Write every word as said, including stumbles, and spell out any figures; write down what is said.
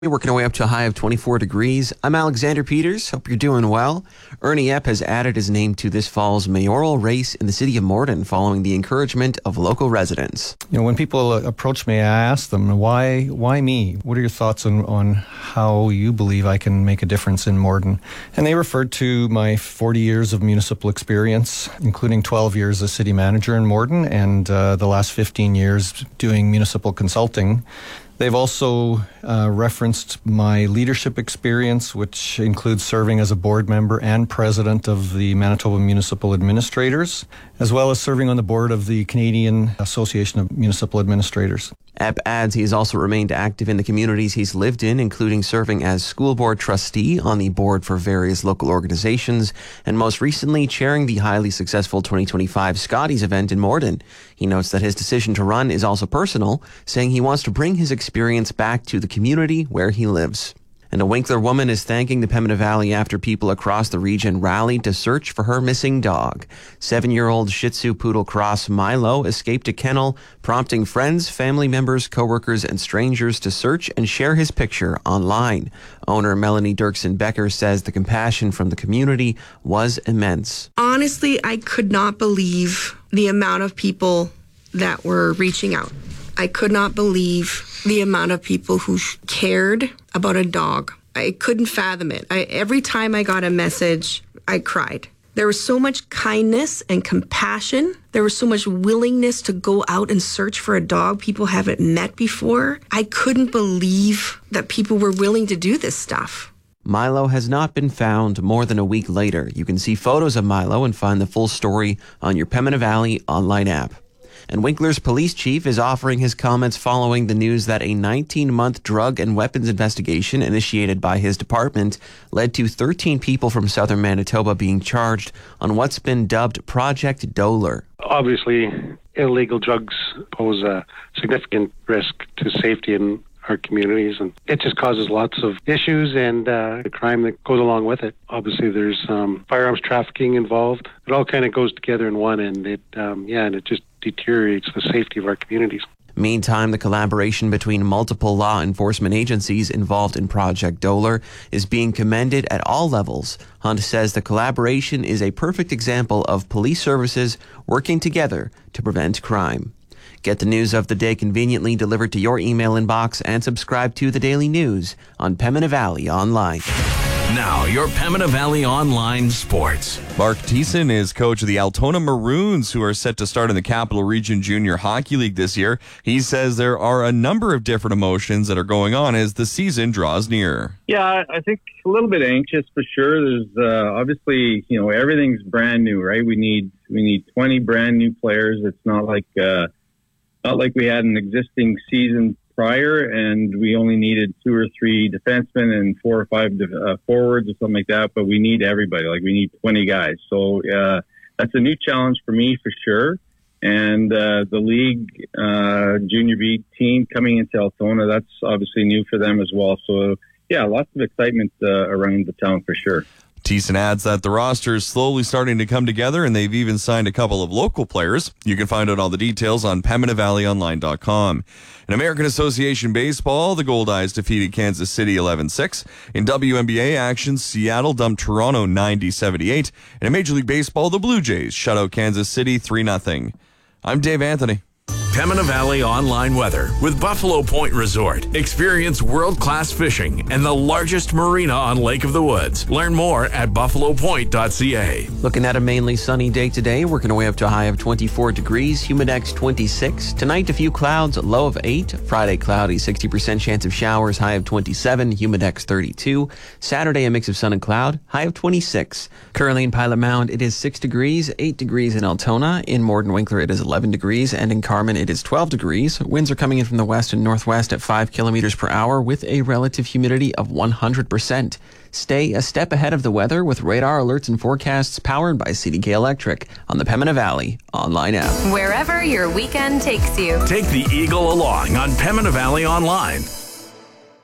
We're working our way up to a high of twenty-four degrees. I'm Alexander Peters. Hope you're doing well. Ernie Epp has added his name to this fall's mayoral race in the city of Morden following the encouragement of local residents. You know, when people approach me, I ask them, why why me? What are your thoughts on, on how you believe I can make a difference in Morden? And they referred to my forty years of municipal experience, including twelve years as city manager in Morden and uh, the last fifteen years doing municipal consulting. They've also uh, referenced my leadership experience, which includes serving as a board member and president of the Manitoba Municipal Administrators, as well as serving on the board of the Canadian Association of Municipal Administrators. Epp adds he has also remained active in the communities he's lived in, including serving as school board trustee on the board for various local organizations, and most recently chairing the highly successful twenty twenty-five Scotties event in Morden. He notes that his decision to run is also personal, saying he wants to bring his experience back to the community where he lives. And a Winkler woman is thanking the Pembina Valley after people across the region rallied to search for her missing dog. Seven-year-old Shih Tzu Poodle Cross Milo escaped a kennel, prompting friends, family members, coworkers, and strangers to search and share his picture online. Owner Melanie Dirksen Becker says the compassion from the community was immense. Honestly, I could not believe the amount of people that were reaching out. I could not believe the amount of people who cared about a dog. I couldn't fathom it. I, every time I got a message, I cried. There was so much kindness and compassion. There was so much willingness to go out and search for a dog people haven't met before. I couldn't believe that people were willing to do this stuff. Milo has not been found more than a week later. You can see photos of Milo and find the full story on your Pembina Valley online app. And Winkler's police chief is offering his comments following the news that a nineteen-month drug and weapons investigation initiated by his department led to thirteen people from southern Manitoba being charged on what's been dubbed Project Doler. Obviously, illegal drugs pose a significant risk to safety in our communities, and it just causes lots of issues and uh, the crime that goes along with it. Obviously, there's um, firearms trafficking involved. It all kind of goes together in one, and it, um, yeah, and it just deteriorates the safety of our communities. Meantime, the collaboration between multiple law enforcement agencies involved in Project Doler is being commended at all levels. Hunt says the collaboration is a perfect example of police services working together to prevent crime. Get the news of the day conveniently delivered to your email inbox and subscribe to the Daily News on Pembina Valley Online. Now, your Pembina Valley Online Sports. Mark Thiessen is coach of the Altona Maroons, who are set to start in the Capital Region Junior Hockey League this year. He says there are a number of different emotions that are going on as the season draws near. Yeah, I think a little bit anxious for sure. There's uh, obviously, you know, everything's brand new, right? We need we need twenty brand new players. It's not like uh, not like we had an existing season prior and we only needed two or three defensemen and four or five uh, forwards or something like that, but we need everybody. Like, we need twenty guys. So uh, that's a new challenge for me for sure. And uh, the league uh, junior B team coming into Altona, that's obviously new for them as well. So yeah, lots of excitement uh, around the town for sure. Thiessen adds that the roster is slowly starting to come together, and they've even signed a couple of local players. You can find out all the details on Pembina Valley Online dot com. In American Association Baseball, the Gold Eyes defeated Kansas City eleven six. In W N B A action, Seattle dumped Toronto ninety seventy-eight. And in Major League Baseball, the Blue Jays shut out Kansas City three nothing. I'm Dave Anthony. Pembina Valley Online Weather with Buffalo Point Resort. Experience world-class fishing and the largest marina on Lake of the Woods. Learn more at buffalo point dot c a. Looking at a mainly sunny day today, working our way up to a high of twenty-four degrees, humidex twenty-six. Tonight, a few clouds, low of eight. Friday, cloudy, sixty percent chance of showers, high of twenty-seven, humidex thirty-two. Saturday, a mix of sun and cloud, high of twenty-six. Currently in Pilot Mound, it is six degrees, eight degrees in Altona. In Morden Winkler, it is eleven degrees, and in Carman, it is twelve degrees. Winds are coming in from the west and northwest at five kilometers per hour with a relative humidity of one hundred percent. Stay a step ahead of the weather with radar alerts and forecasts powered by C D K Electric on the Pembina Valley Online app. Wherever your weekend takes you. Take the Eagle along on Pembina Valley Online.